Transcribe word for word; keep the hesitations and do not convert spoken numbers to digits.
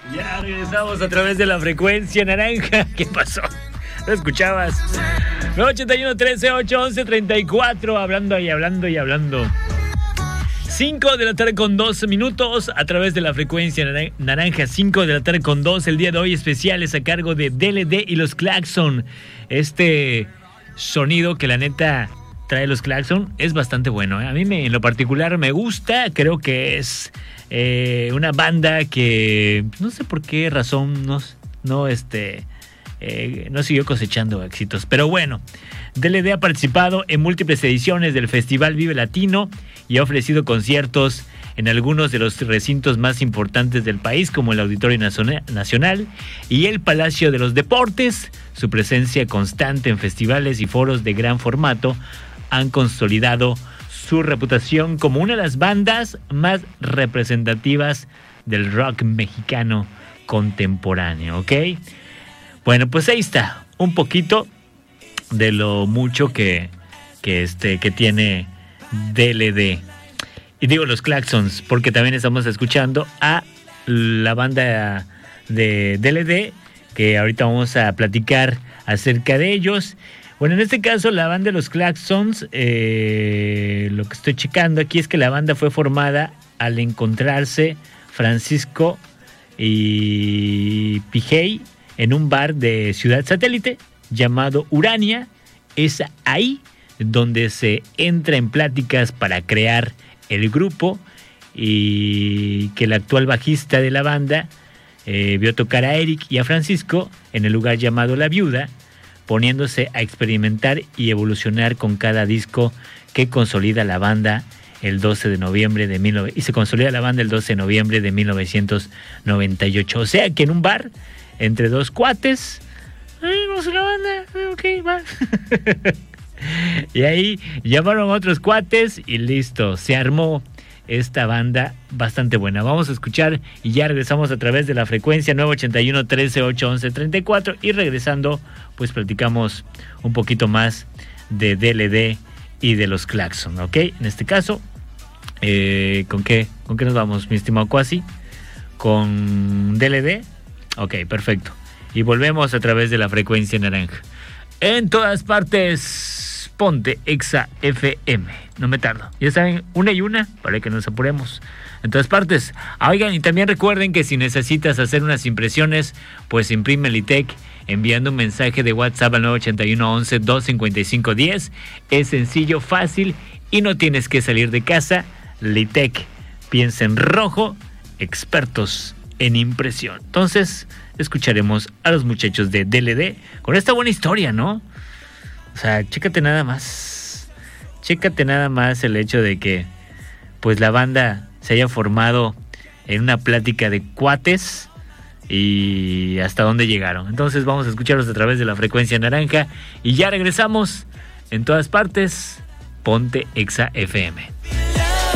Ya regresamos a través de la frecuencia naranja. ¿Qué pasó? ¿No escuchabas? nueve ochenta y uno, trece, ocho, once, treinta y cuatro. Hablando y hablando y hablando. cinco de la tarde con doce minutos a través de la frecuencia naranja. cinco de la tarde con dos. El día de hoy especiales a cargo de D L D y los Claxon. Este sonido que la neta trae los Claxon es bastante bueno, ¿eh? A mí me, en lo particular me gusta. Creo que es eh, una banda que no sé por qué razón no, no este... Eh, no siguió cosechando éxitos, pero bueno, D L D ha participado en múltiples ediciones del Festival Vive Latino y ha ofrecido conciertos en algunos de los recintos más importantes del país, como el Auditorio Nacional y el Palacio de los Deportes. Su presencia constante en festivales y foros de gran formato han consolidado su reputación como una de las bandas más representativas del rock mexicano contemporáneo, ¿ok? Bueno, pues ahí está, un poquito de lo mucho que, que, este, que tiene D L D. Y digo los Claxons, porque también estamos escuchando a la banda de D L D, que ahorita vamos a platicar acerca de ellos. Bueno, en este caso, la banda de los Claxons, eh, lo que estoy checando aquí es que la banda fue formada al encontrarse Francisco y Pijay en un bar de Ciudad Satélite llamado Urania. Es ahí donde se entra en pláticas para crear el grupo, y que el actual bajista de la banda eh, vio tocar a Eric y a Francisco en el lugar llamado La Viuda, poniéndose a experimentar y evolucionar con cada disco que consolida la banda el doce de noviembre de mil novecientos y se consolida la banda el doce de noviembre de mil novecientos noventa y ocho. O sea que en un bar entre dos cuates, ay, vamos a la banda, ok, va. Y ahí llamaron a otros cuates y listo, se armó esta banda bastante buena. Vamos a escuchar y ya regresamos a través de la frecuencia nueve ochenta y uno, trece, ocho, once, treinta y cuatro. Y regresando, pues platicamos un poquito más de D L D y de los Claxon, ¿ok? En este caso, eh, ¿con qué? ¿Con qué nos vamos, mi estimado Cuasi? ¿Con D L D? Ok, perfecto. Y volvemos a través de la frecuencia naranja. En todas partes, ponte Exa F M. No me tardo. Ya saben, una y una para que nos apuremos. En todas partes. Oigan, y también recuerden que si necesitas hacer unas impresiones, pues imprime Litec enviando un mensaje de WhatsApp al nueve ochenta y uno, once, dos cincuenta y cinco, diez. Es sencillo, fácil y no tienes que salir de casa. Litec, piensa en rojo, expertos en impresión. Entonces, escucharemos a los muchachos de D L D con esta buena historia, ¿no? O sea, chécate nada más. Chécate nada más el hecho de que, pues, la banda se haya formado en una plática de cuates y hasta dónde llegaron. Entonces, vamos a escucharlos a través de la frecuencia naranja y ya regresamos. En todas partes, ponte Exa F M.